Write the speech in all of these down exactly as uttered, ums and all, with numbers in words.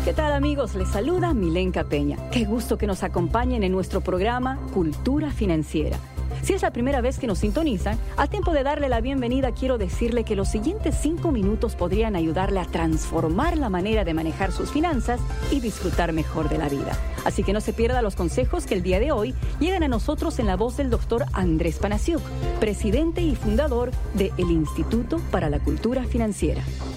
¿Qué tal, amigos? Les saluda Milenka Peña. Qué gusto que nos acompañen en nuestro programa Cultura Financiera. Si es la primera vez que nos sintonizan, a tiempo de darle la bienvenida, quiero decirle que los siguientes cinco minutos podrían ayudarle a transformar la manera de manejar sus finanzas y disfrutar mejor de la vida. Así que no se pierda los consejos que el día de hoy llegan a nosotros en la voz del doctor Andrés Panasiuk, presidente y fundador del Instituto para la Cultura Financiera.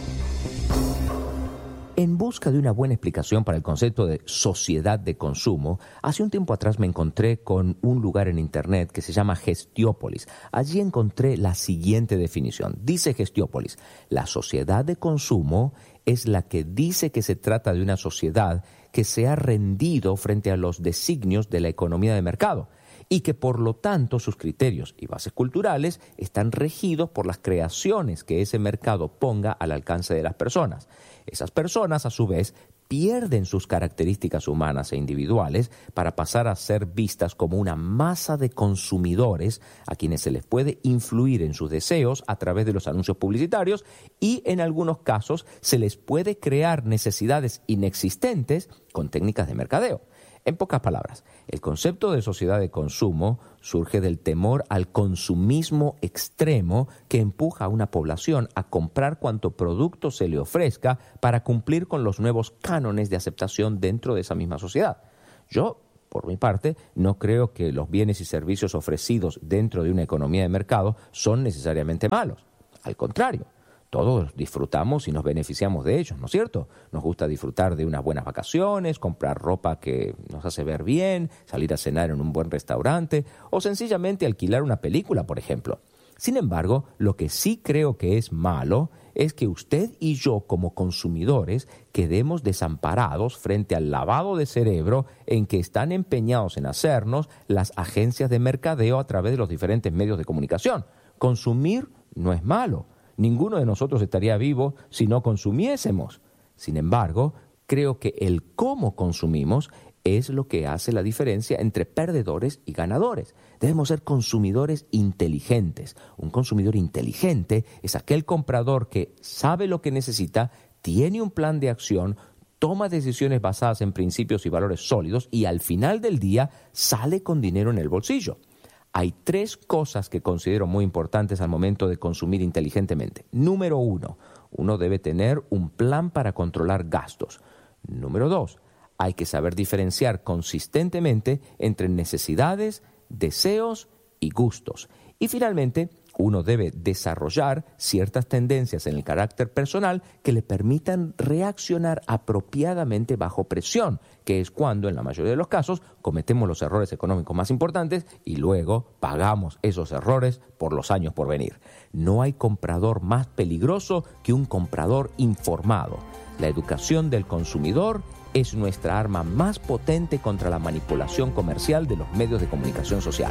En busca de una buena explicación para el concepto de sociedad de consumo, hace un tiempo atrás me encontré con un lugar en internet que se llama Gestiópolis. Allí encontré la siguiente definición. Dice Gestiópolis: la sociedad de consumo es la que dice que se trata de una sociedad que se ha rendido frente a los designios de la economía de mercado y que por lo tanto sus criterios y bases culturales están regidos por las creaciones que ese mercado ponga al alcance de las personas. Esas personas, a su vez, pierden sus características humanas e individuales para pasar a ser vistas como una masa de consumidores a quienes se les puede influir en sus deseos a través de los anuncios publicitarios y, en algunos casos, se les puede crear necesidades inexistentes con técnicas de mercadeo. En pocas palabras, el concepto de sociedad de consumo surge del temor al consumismo extremo que empuja a una población a comprar cuanto producto se le ofrezca para cumplir con los nuevos cánones de aceptación dentro de esa misma sociedad. Yo, por mi parte, no creo que los bienes y servicios ofrecidos dentro de una economía de mercado son necesariamente malos. Al contrario. Todos disfrutamos y nos beneficiamos de ellos, ¿no es cierto? Nos gusta disfrutar de unas buenas vacaciones, comprar ropa que nos hace ver bien, salir a cenar en un buen restaurante o sencillamente alquilar una película, por ejemplo. Sin embargo, lo que sí creo que es malo es que usted y yo, como consumidores, quedemos desamparados frente al lavado de cerebro en que están empeñados en hacernos las agencias de mercadeo a través de los diferentes medios de comunicación. Consumir no es malo. Ninguno de nosotros estaría vivo si no consumiésemos. Sin embargo, creo que el cómo consumimos es lo que hace la diferencia entre perdedores y ganadores. Debemos ser consumidores inteligentes. Un consumidor inteligente es aquel comprador que sabe lo que necesita, tiene un plan de acción, toma decisiones basadas en principios y valores sólidos y al final del día sale con dinero en el bolsillo. Hay tres cosas que considero muy importantes al momento de consumir inteligentemente. Número uno, uno debe tener un plan para controlar gastos. Número dos, hay que saber diferenciar consistentemente entre necesidades, deseos y gustos. Y finalmente, uno debe desarrollar ciertas tendencias en el carácter personal que le permitan reaccionar apropiadamente bajo presión, que es cuando, en la mayoría de los casos, cometemos los errores económicos más importantes y luego pagamos esos errores por los años por venir. No hay comprador más peligroso que un comprador informado. La educación del consumidor es nuestra arma más potente contra la manipulación comercial de los medios de comunicación social.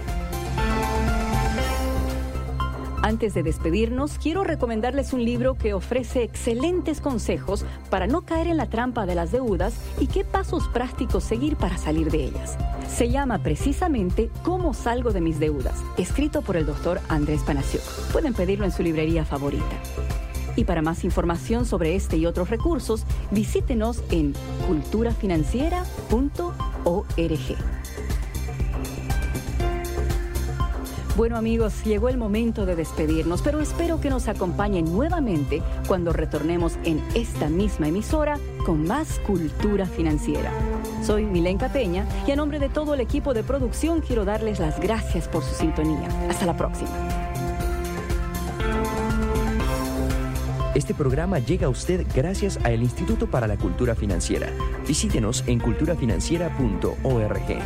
Antes de despedirnos, quiero recomendarles un libro que ofrece excelentes consejos para no caer en la trampa de las deudas y qué pasos prácticos seguir para salir de ellas. Se llama precisamente ¿Cómo salgo de mis deudas?, escrito por el doctor Andrés Panasiuk. Pueden pedirlo en su librería favorita. Y para más información sobre este y otros recursos, visítenos en cultura financiera punto org. Bueno, amigos, llegó el momento de despedirnos, pero espero que nos acompañen nuevamente cuando retornemos en esta misma emisora con más Cultura Financiera. Soy Milenka Peña y a nombre de todo el equipo de producción quiero darles las gracias por su sintonía. Hasta la próxima. Este programa llega a usted gracias al Instituto para la Cultura Financiera. Visítenos en cultura financiera punto org.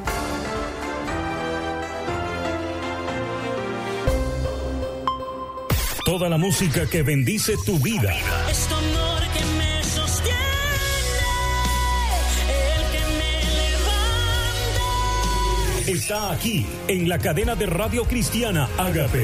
Toda la música que bendice tu vida. Es tu amor que me sostiene, el que me levanta. Está aquí, en la cadena de Radio Cristiana Ágape.